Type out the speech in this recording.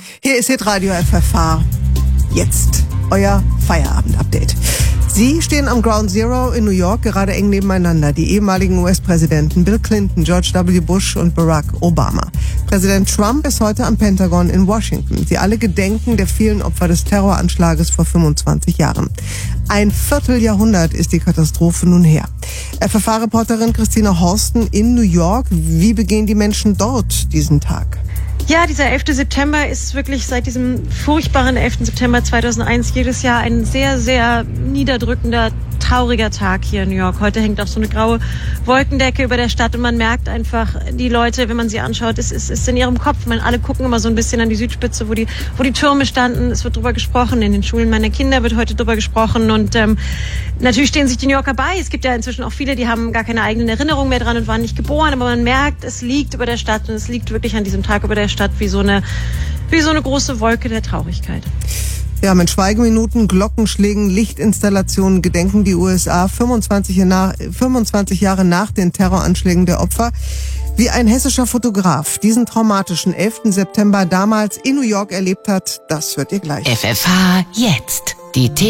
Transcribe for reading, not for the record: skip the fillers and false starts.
Hier ist Hitradio FFH. Jetzt euer Feierabend-Update. Sie stehen am Ground Zero in New York gerade eng nebeneinander. Die ehemaligen US-Präsidenten Bill Clinton, George W. Bush und Barack Obama. Präsident Trump ist heute am Pentagon in Washington. Sie alle gedenken der vielen Opfer des Terroranschlages vor 25 Jahren. Ein Vierteljahrhundert ist die Katastrophe nun her. FFH-Reporterin Christina Horsten in New York. Wie begehen die Menschen dort diesen Tag? Ja, dieser 11. September ist wirklich seit diesem furchtbaren 11. September 2001 jedes Jahr ein sehr, sehr niederdrückender, trauriger Tag hier in New York. Heute hängt auch so eine graue Wolkendecke über der Stadt und man merkt einfach, die Leute, wenn man sie anschaut, es ist in ihrem Kopf. Alle gucken immer so ein bisschen an die Südspitze, wo die Türme standen. Es wird drüber gesprochen. In den Schulen meiner Kinder wird heute drüber gesprochen und natürlich stehen sich die New Yorker bei. Es gibt ja inzwischen auch viele, die haben gar keine eigenen Erinnerungen mehr dran und waren nicht geboren, aber man merkt, es liegt über der Stadt und es liegt wirklich an diesem Tag über der Stadt wie so eine große Wolke der Traurigkeit. Ja, mit Schweigeminuten, Glockenschlägen, Lichtinstallationen gedenken die USA 25 Jahre nach den Terroranschlägen der Opfer. Wie ein hessischer Fotograf diesen traumatischen 11. September damals in New York erlebt hat, das hört ihr gleich. FFH jetzt. Die